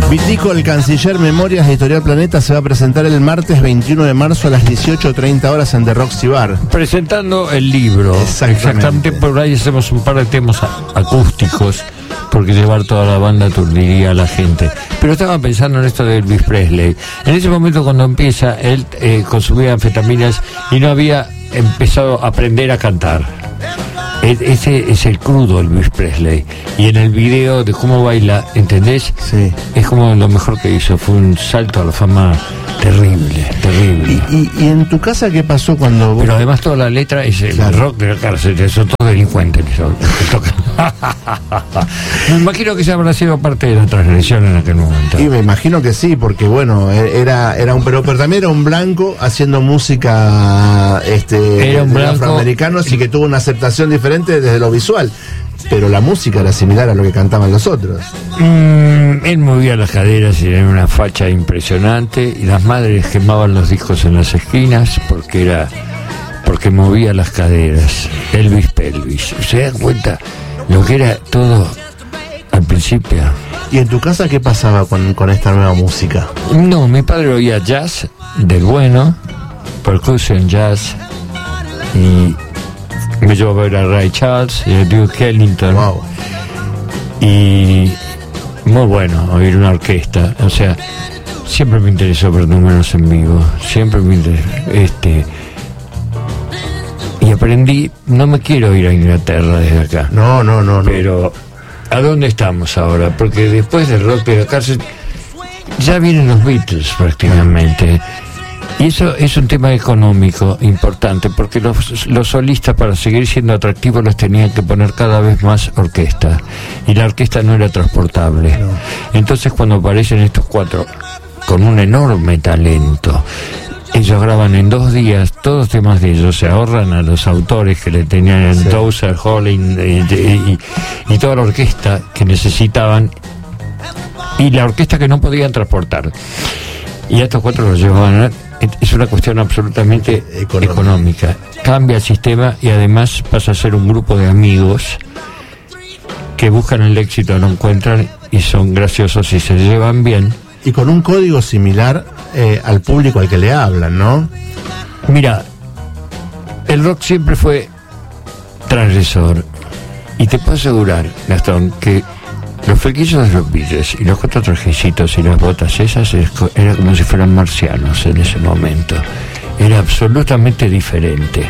Vitico, el canciller Memorias de Editorial Planeta, se va a presentar el martes 21 de marzo a las 18:30 horas en The Roxy Bar. Presentando el libro. Exactamente. Por ahí hacemos un par de temas acústicos, porque llevar toda la banda aturdiría a la gente. Pero estaba pensando en esto de Elvis Presley. En ese momento, cuando empieza, él consumía anfetaminas y no había empezado a aprender a cantar. Ese es el crudo Elvis Presley. Y en el video de cómo baila, ¿entendés? Sí. Es como lo mejor que hizo. Fue un salto a la fama terrible, terrible. ¿Y en tu casa qué pasó cuando vos... Pero además toda la letra es el rock de la cárcel. Son todos delincuentes que tocan. Me imagino que se habrá sido parte de la transgresión en aquel momento. Y me imagino que sí, porque bueno, era un pero también era un blanco haciendo música era un blanco afroamericano, así que tuvo una aceptación diferente desde lo visual. Pero la música era similar a lo que cantaban los otros. Él movía las caderas y era una facha impresionante, y las madres quemaban los discos en las esquinas porque movía las caderas. Elvis Pelvis. ¿Se da cuenta lo que era todo al principio? ¿Y en tu casa qué pasaba con esta nueva música? No, mi padre oía jazz del bueno, percussion jazz, y me llevó a ver a Ray Charles y a Duke Ellington. Wow. Y muy bueno oír una orquesta. O sea, siempre me interesó ver números en vivo. Siempre me interesó. Y aprendí, no me quiero ir a Inglaterra desde acá. No. Pero, ¿a dónde estamos ahora? Porque después del rock de la cárcel, ya vienen los Beatles prácticamente. Y eso es un tema económico importante, porque los solistas, para seguir siendo atractivos, les tenían que poner cada vez más orquesta, y la orquesta no era transportable. No. Entonces, cuando aparecen estos cuatro con un enorme talento, ellos graban en 2 días todos temas de ellos, se ahorran a los autores que le tenían en Dozer, Holling y toda la orquesta que necesitaban, y la orquesta que no podían transportar. Y a estos 4 los llevaban a... Es una cuestión absolutamente económica. Cambia el sistema, y además pasa a ser un grupo de amigos que buscan el éxito, lo encuentran y son graciosos y se llevan bien. Y con un código similar al público al que le hablan, ¿no? Mira, el rock siempre fue transgresor. Y te puedo asegurar, Gastón, que los flequillos de los Beatles y los 4 trajecitos y las botas esas era como si fueran marcianos en ese momento. Era absolutamente diferente.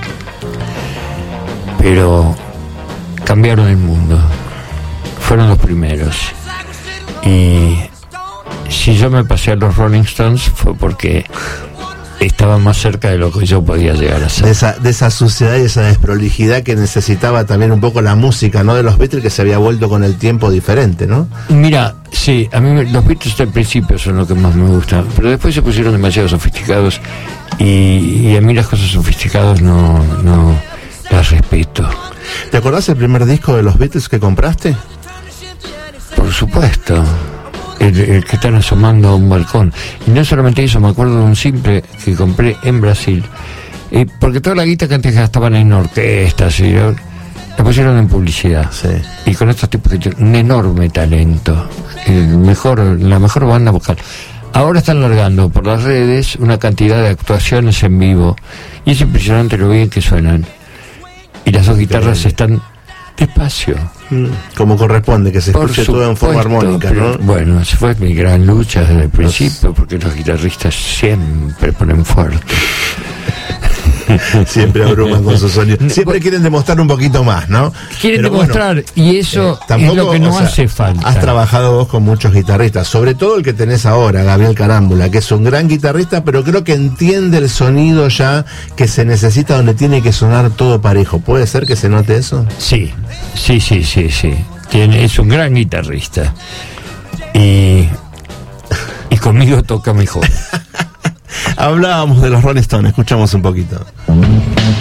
Pero cambiaron el mundo. Fueron los primeros. Y si yo me pasé a los Rolling Stones fue porque estaba más cerca de lo que yo podía llegar a ser. De esa suciedad y esa desprolijidad que necesitaba también un poco la música, ¿no? De los Beatles, que se había vuelto con el tiempo diferente, ¿no? Mira, sí, a mí los Beatles al principio son lo que más me gusta, pero después se pusieron demasiado sofisticados, y a mí las cosas sofisticadas no las respeto. ¿Te acordás el primer disco de los Beatles que compraste? Por supuesto. El que están asomando a un balcón. Y no solamente eso, me acuerdo de un simple que compré en Brasil, porque toda la guita que antes gastaban en orquestas y la pusieron en publicidad. Sí. Y con estos tipos que tienen un enorme talento, la mejor banda vocal. Ahora están largando por las redes una cantidad de actuaciones en vivo, y es impresionante lo bien que suenan. Y las 2 guitarras están despacio, como corresponde, que se escuche todo en forma armónica, ¿no? Bueno, esa fue mi gran lucha desde el principio, porque los guitarristas siempre ponen fuerte. Siempre abruman con sus sonidos. Siempre quieren demostrar un poquito más, ¿no? Quieren demostrar, bueno, y eso tampoco, es lo que no hace falta. Has trabajado vos con muchos guitarristas, sobre todo el que tenés ahora, Gabriel Carámbula, que es un gran guitarrista, pero creo que entiende el sonido ya que se necesita, donde tiene que sonar todo parejo. ¿Puede ser que se note eso? Sí. Es un gran guitarrista. Y conmigo toca mejor. Hablábamos de los Rolling Stones, escuchamos un poquito.